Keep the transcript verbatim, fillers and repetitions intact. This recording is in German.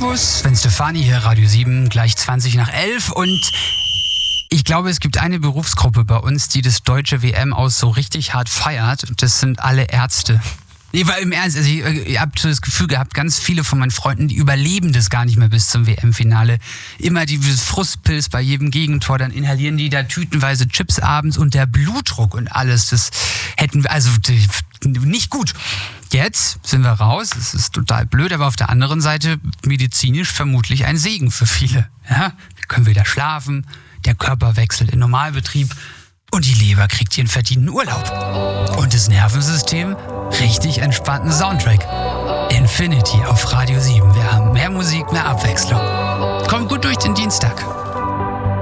Servus, Sven Stefani hier, Radio sieben, gleich zwanzig nach elf und ich glaube, es gibt eine Berufsgruppe bei uns, die das deutsche W M aus so richtig hart feiert und das sind alle Ärzte. Nee, weil im Ernst, also ich, ich habe so das Gefühl gehabt, ganz viele von meinen Freunden, die überleben das gar nicht mehr bis zum W M-Finale. Immer dieses Frustpilz bei jedem Gegentor, dann inhalieren die da tütenweise Chips abends und der Blutdruck und alles, das hätten wir, also nicht gut. Jetzt sind wir raus, es ist total blöd, aber auf der anderen Seite medizinisch vermutlich ein Segen für viele. Ja? Wir können wieder schlafen, der Körper wechselt in Normalbetrieb und die Leber kriegt ihren verdienten Urlaub. Und das Nervensystem richtig entspannten Soundtrack. Infinity auf Radio sieben. Wir haben mehr Musik, mehr Abwechslung. Kommt gut durch den Dienstag.